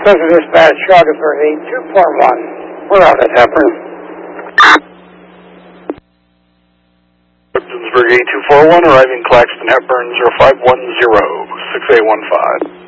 Crescent Dispatch, Charlottesburg 8241. We're out at Hepburn. Dunsburg 8241, arriving Claxton Hepburn 0510 6815.